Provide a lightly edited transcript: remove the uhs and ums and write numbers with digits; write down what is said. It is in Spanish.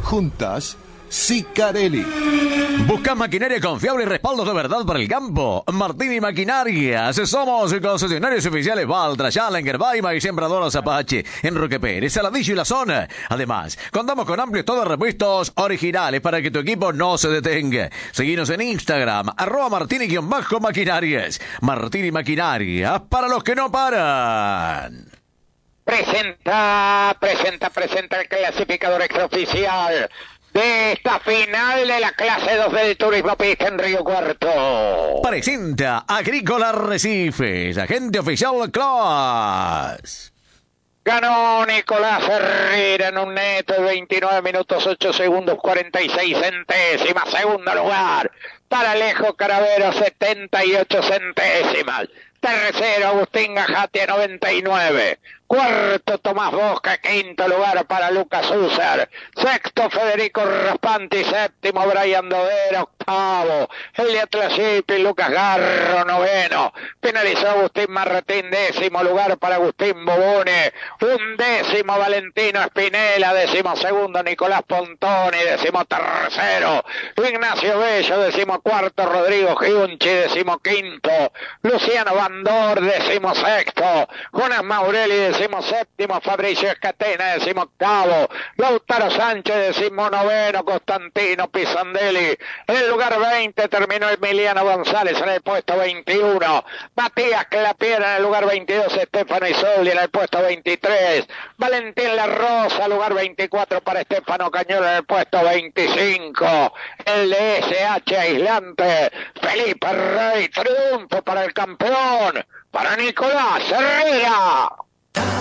Juntas, Sicarelli. ¿Buscas maquinaria confiable y respaldos de verdad para el campo? Martini Maquinarias. Somos concesionarios oficiales Valtra, Challenger, Baima y sembradoras Apache en Roque Pérez, Saladillo y la zona. Además, contamos con amplios todos repuestos originales para que tu equipo no se detenga. Seguinos en Instagram, @Martini-Maquinarias. Martini Maquinarias, para los que no paran. Presenta el clasificador extraoficial de esta final de la clase 2 del Turismo Pista en Río Cuarto. Presenta Agrícola Arrecifes, agente oficial Class. Ganó Nicolás Herrera en un neto de 29 minutos 8 segundos 46 centésimas. Segundo lugar para Alejo Caravero, 78 centésimas. Tercero Agustín Gajati, 99. Cuarto Tomás Bosca, quinto lugar para Lucas Husser. Sexto Federico Raspanti, séptimo Brian Dodera, octavo Elliot Lasipi, Lucas Garro, noveno. Finalizó Agustín Marretín, décimo lugar para Agustín Bobone. Undécimo Valentino Espinela, decimosegundo Nicolás Pontoni, decimotercero Ignacio Bello, decimocuarto Rodrigo Giunchi, decimoquinto Luciano Bandor, decimosexto Jonas Maurelli, decimoséptimo Fabricio Escatena, decimoctavo Lautaro Sánchez, decimonoveno Constantino Pisandelli. En el lugar 20 terminó Emiliano González, en el puesto 21 Matías Clapiera, en el lugar 22 Estefano Isoldi, en el puesto 23 Valentín La Rosa, lugar 24 para Estefano Cañola, en el puesto 25 el de SH Aislante Felipe Rey. Triunfo para el campeón, para Nicolás Herrera.